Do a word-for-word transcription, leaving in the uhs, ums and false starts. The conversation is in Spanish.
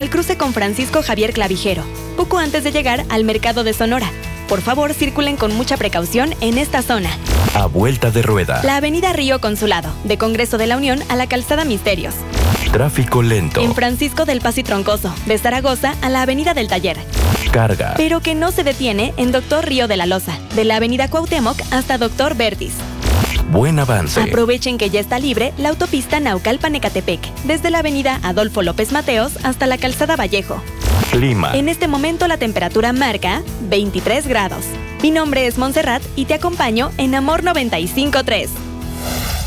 el cruce con Francisco Javier Clavijero, poco antes de llegar al mercado de Sonora. Por favor, circulen con mucha precaución en esta zona. A vuelta de rueda. La avenida Río Consulado, de Congreso de la Unión a la calzada Misterios. Tráfico lento. En Francisco del Paso y Troncoso, de Zaragoza a la avenida del Taller. Carga. Pero que no se detiene en Doctor Río de la Loza, de la avenida Cuauhtémoc hasta Doctor Vertis. Buen avance. Aprovechen que ya está libre la autopista Naucalpan-Ecatepec, desde la avenida Adolfo López Mateos hasta la calzada Vallejo. Clima. En este momento la temperatura marca veintitrés grados. Mi nombre es Montserrat y te acompaño en Amor noventa y cinco punto tres.